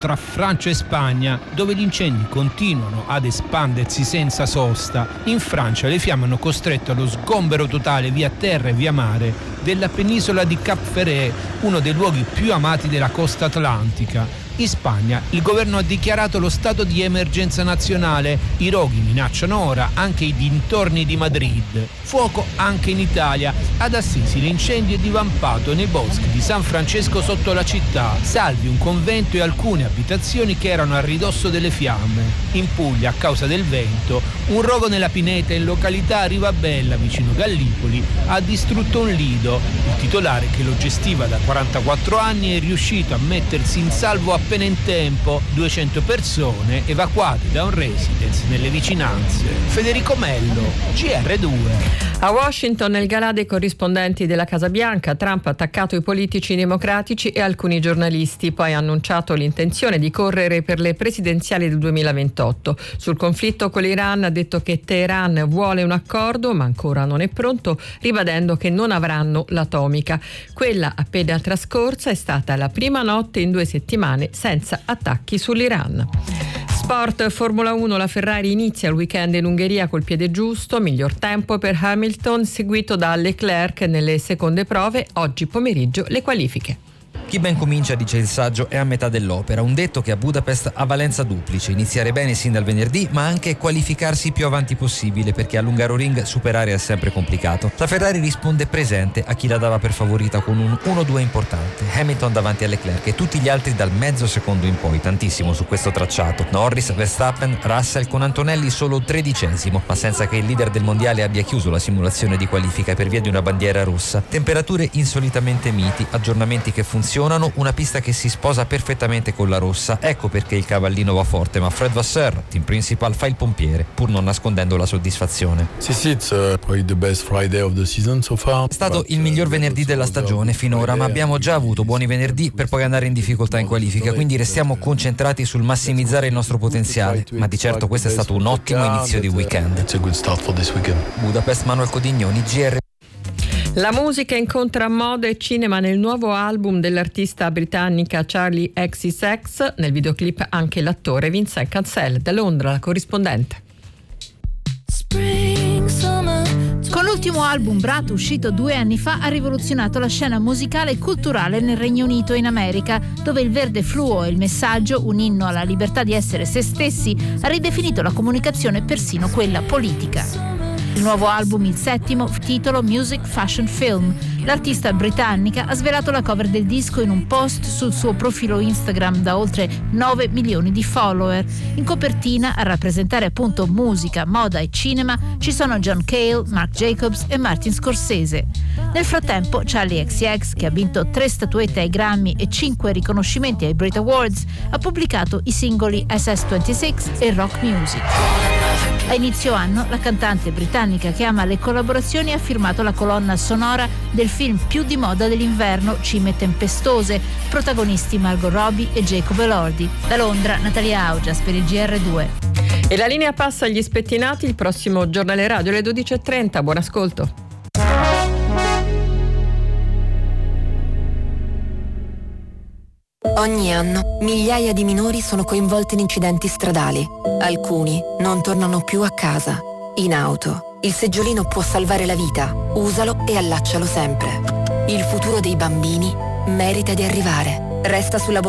tra Francia e Spagna, dove gli incendi continuano ad espandersi senza sosta. In Francia le fiamme hanno costretto allo sgombero totale via terra e via mare della penisola di Cap Ferret, uno dei luoghi più amati della costa atlantica. In Spagna il governo ha dichiarato lo stato di emergenza nazionale. I roghi minacciano ora anche i dintorni di Madrid. Fuoco anche in Italia. Ad Assisi l'incendio è divampato nei boschi di San Francesco sotto la città, salvi un convento e alcune abitazioni che erano a ridosso delle fiamme. In Puglia, a causa del vento, un rogo nella pineta in località Rivabella, vicino Gallipoli, ha distrutto un lido. Il titolare, che lo gestiva da 44 anni, è riuscito a mettersi in salvo appena in tempo. 200 persone evacuate da un residence nelle vicinanze. Federico Mello, GR2. A Washington, nel galà dei corrispondenti della Casa Bianca, Trump ha attaccato i politici democratici e alcuni giornalisti, poi ha annunciato l'intenzione di correre per le presidenziali del 2028. Sul conflitto con l'Iran ha detto che Teheran vuole un accordo, ma ancora non è pronto, ribadendo che non avranno l'atomica. Quella appena trascorsa è stata la prima notte in 2 settimane senza attacchi sull'Iran. Sport, Formula 1, la Ferrari inizia il weekend in Ungheria col piede giusto, miglior tempo per Hamilton, seguito da Leclerc nelle seconde prove. Oggi pomeriggio le qualifiche. Chi ben comincia, dice il saggio, è a metà dell'opera, un detto che a Budapest ha valenza duplice: iniziare bene sin dal venerdì, ma anche qualificarsi più avanti possibile, perché all'Hungaroring superare è sempre complicato. La Ferrari risponde presente a chi la dava per favorita con un 1-2 importante: Hamilton davanti a Leclerc e tutti gli altri dal mezzo secondo in poi, tantissimo su questo tracciato. Norris, Verstappen, Russell, con Antonelli solo 13°, ma senza che il leader del mondiale abbia chiuso la simulazione di qualifica per via di una bandiera rossa. Temperature insolitamente miti, aggiornamenti che funzionano, una pista che si sposa perfettamente con la rossa. Ecco perché il cavallino va forte, ma Fred Vasseur, team principal, fa il pompiere, pur non nascondendo la soddisfazione. È stato il miglior venerdì della stagione finora, ma abbiamo già avuto buoni venerdì per poi andare in difficoltà in qualifica, quindi restiamo concentrati sul massimizzare il nostro potenziale, ma di certo questo è stato un ottimo inizio di weekend. Budapest, Manuel Codignoni, GR. La musica incontra moda e cinema nel nuovo album dell'artista britannica Charli XCX. Nel videoclip anche l'attore Vincent Cancel. Da Londra, la corrispondente. Con l'ultimo album, Brat, uscito 2 anni fa, ha rivoluzionato la scena musicale e culturale nel Regno Unito e in America, dove il verde fluo e il messaggio, un inno alla libertà di essere se stessi, ha ridefinito la comunicazione, persino quella politica. Il nuovo album, il 7º, titolo Music Fashion Film. L'artista britannica ha svelato la cover del disco in un post sul suo profilo Instagram da oltre 9 milioni di follower. In copertina, a rappresentare appunto musica, moda e cinema, ci sono John Cale, Marc Jacobs e Martin Scorsese. Nel frattempo, Charli XCX, che ha vinto 3 statuette ai Grammy e 5 riconoscimenti ai Brit Awards, ha pubblicato i singoli SS26 e Rock Music. A inizio anno, la cantante britannica che ama le collaborazioni ha firmato la colonna sonora del film più di moda dell'inverno, Cime tempestose, protagonisti Margot Robbie e Jacob Elordi. Da Londra, Natalia Augias per il GR2. E la linea passa agli spettinati, il prossimo giornale radio alle 12.30. Buon ascolto. Ogni anno migliaia di minori sono coinvolti in incidenti stradali. Alcuni non tornano più a casa. In auto, il seggiolino può salvare la vita. Usalo e allaccialo sempre. Il futuro dei bambini merita di arrivare. Resta sulla